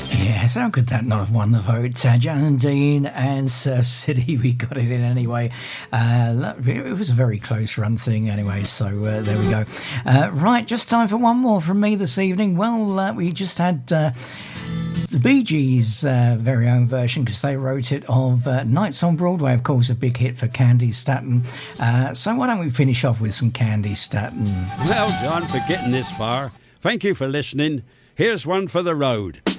Yes, how could that not have won the vote? Jan and Dean and Surf City, we got it in anyway. It was a very close run thing anyway, so there we go. Right, just time for one more from me this evening. Well, we just had the Bee Gees' very own version, because they wrote it, of Nights on Broadway, of course, a big hit for Candy Staton. So why don't we finish off with some Candy Staton? Well, John, for getting this far, thank you for listening. Here's one for the road.